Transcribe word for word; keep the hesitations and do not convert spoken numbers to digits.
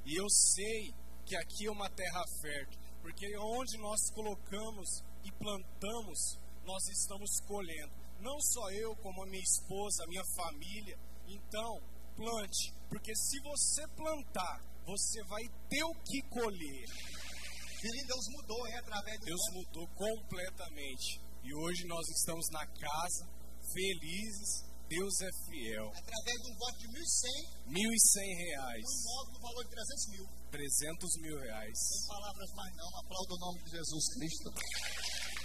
E eu sei que aqui é uma terra fértil, porque onde nós colocamos e plantamos, nós estamos colhendo. Não só eu, como a minha esposa, a minha família. Então, plante, porque se você plantar, você vai ter o que colher. Filho, Deus mudou, hein, através do Deus mudou completamente. E hoje nós estamos na casa, felizes. Deus é fiel. Através de um voto de mil e cem. Mil e cem reais. Um voto no valor de trezentos mil. Trezentos mil reais. Sem palavras mais não. Aplauda o nome de Jesus Cristo.